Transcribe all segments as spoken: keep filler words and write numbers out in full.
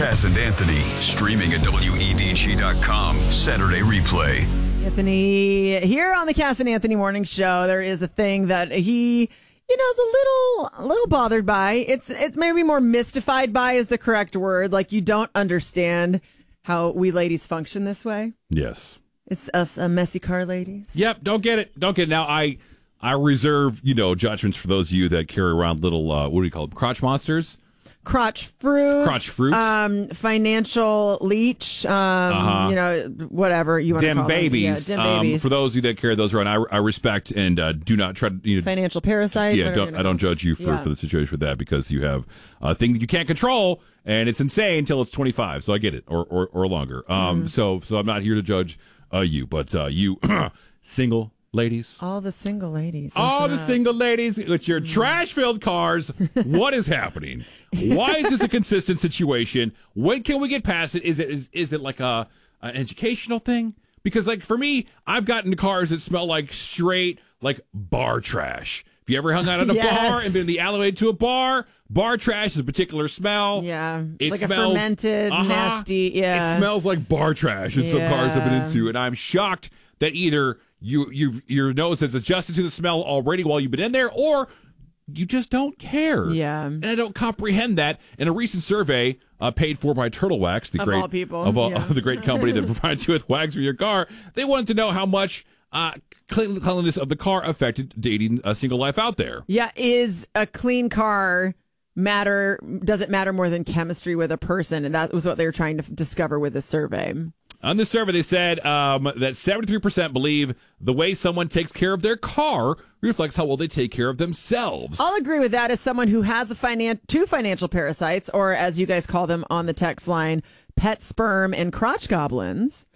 Cass and Anthony, streaming at W E D G dot com, Saturday replay. Anthony, here on the Cass and Anthony Morning Show, there is a thing that he, you know, is a little, a little bothered by. It's, it's maybe more mystified by is the correct word. Like you don't understand how we ladies function this way. Yes. It's us uh, messy car ladies. Yep. Don't get it. Don't get it. Now, I I reserve, you know, judgments for those of you that carry around little, uh, what do you call them? Crotch monsters? Crotch fruit. Crotch fruit. Um, financial leech. Um, uh-huh. You know, whatever you want to dim call babies. them. Yeah, dim um, babies. For those of you that carry those around, I, I respect and uh, do not try to, you know, financial parasite. Yeah, don't, I don't judge you for, yeah. for the situation with that because you have a thing that you can't control and it's insane until it's twenty-five. So I get it, or or, or longer. Um, mm. So so I'm not here to judge uh, you, but uh, you single ladies. All the single ladies. All the up. single ladies with your trash-filled cars. What is happening? Why is this a consistent situation? When can we get past it? Is it is, is it like a an educational thing? Because like for me, I've gotten cars that smell like straight like bar trash. If you ever hung out at a yes. bar and been in the alleyway to a bar, bar trash is a particular smell. Yeah, it like smells, a fermented, uh-huh, nasty. Yeah, it smells like bar trash in yeah. some cars I've been into, and I'm shocked that either you you your nose has adjusted to the smell already while you've been in there, or you just don't care. Yeah, and I don't comprehend that. In a recent survey uh, paid for by Turtle Wax, the of great all people, of all, yeah. the great company that provides you with wax for your car, they wanted to know how much uh, clean, cleanliness of the car affected dating a single life out there. Yeah, is a clean car matter? Does it matter more than chemistry with a person? And that was what they were trying to f- discover with this survey. On this survey, they said um, that seventy-three percent believe the way someone takes care of their car reflects how well they take care of themselves. I'll agree with that as someone who has a finan- two financial parasites, or as you guys call them on the text line, pet sperm and crotch goblins.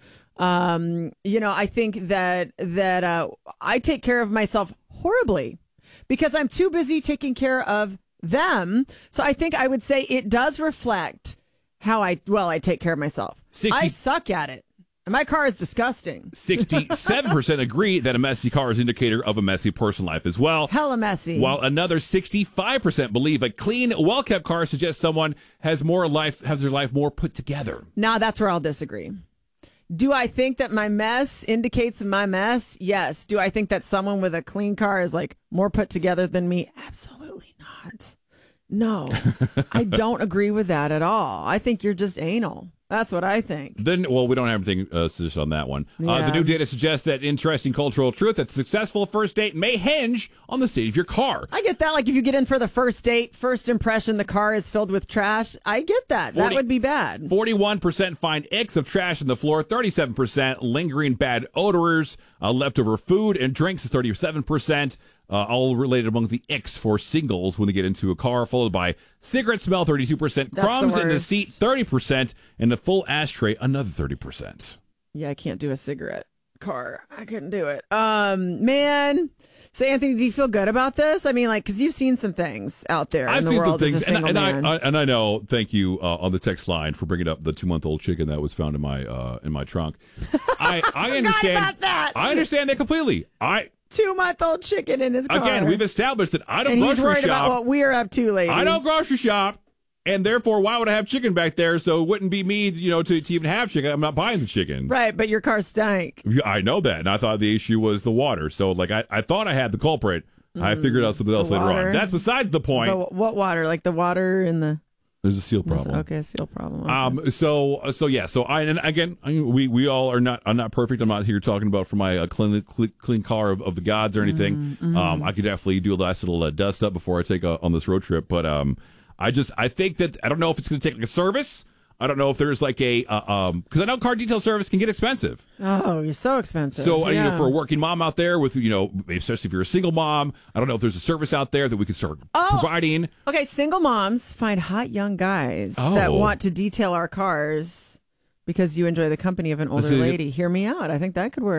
Um, you know, I think that that uh, I take care of myself horribly because I'm too busy taking care of them. So I think I would say it does reflect how I, well, I take care of myself. sixty I suck at it. And my car is disgusting. sixty-seven percent agree that a messy car is an indicator of a messy personal life as well. Hella messy. While another sixty-five percent believe a clean, well-kept car suggests someone has more life, has their life more put together. Now that's where I'll disagree. Do I think that my mess indicates my mess? Yes. Do I think that someone with a clean car is like more put together than me? Absolutely not. No, I don't agree with that at all. I think you're just anal. That's what I think. Then, well, we don't have anything uh, suggested on that one. Yeah. Uh, the new data suggests that interesting cultural truth that the successful first date may hinge on the state of your car. I get that. Like if you get in for the first date, first impression, the car is filled with trash. I get that. forty, that would be bad. forty-one percent find icks of trash on the floor. thirty-seven percent lingering bad odors. Uh, leftover food and drinks is thirty-seven percent. Uh, all related among the icks for singles when they get into a car, followed by cigarette smell, thirty-two percent, That's crumbs the in the worst. seat, thirty percent, and a full ashtray, another thirty percent. Yeah, I can't do a cigarette car. I couldn't do it. Um, man. So, Anthony, do you feel good about this? I mean, like, because you've seen some things out there I've in the seen world some things, as a single and, and man. I, I and I know. Thank you uh, on the text line for bringing up the two-month-old chicken that was found in my uh, in my trunk. I I understand about that. I understand that completely. I. Two-month-old chicken in his car. Again, we've established that I don't and grocery he's worried shop. about what we're up to, ladies. I don't grocery shop, and therefore, why would I have chicken back there? So it wouldn't be me, you know, to, to even have chicken. I'm not buying the chicken. Right, but your car stank. I know that, and I thought the issue was the water. So, like, I, I thought I had the culprit. Mm, I figured out something else later water. on. That's besides the point. The, what water? Like the water in the... There's a seal problem. Okay, a seal problem. Okay. Um. So. So yeah. So I and again, I mean, we we all are not. I'm not perfect. I'm not here talking about for my uh, clean, clean clean car of, of the gods or anything. Mm-hmm. Um. I could definitely do a last little uh, dust up before I take uh, on this road trip. But um, I just I think that I don't know if it's going to take like a service. I don't know if there's like a uh, um because I know car detail service can get expensive. Oh, you're so expensive. So yeah. you know, for a working mom out there with you know, especially if you're a single mom, I don't know if there's a service out there that we could start oh, providing. Okay, single moms find hot young guys oh. that want to detail our cars because you enjoy the company of an older See, lady. Hear me out. I think that could work.